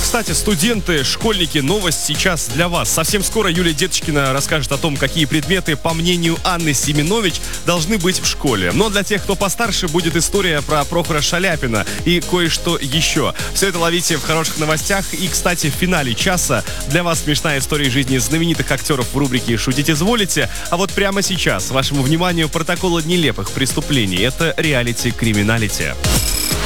Кстати, студенты, школьники, новость сейчас для вас. Совсем скоро Юлия Деточкина расскажет о том, какие предметы, по мнению Анны Семенович, должны быть в школе. Но для тех, кто постарше, будет история про Прохора Шаляпина и кое-что еще. Все это ловите в хороших новостях. И, кстати, в финале часа для вас смешная история жизни знаменитых актеров в рубрике «Шутить изволите». А вот прямо сейчас вашему вниманию протоколы нелепых преступлений. Это реалити-криминалити.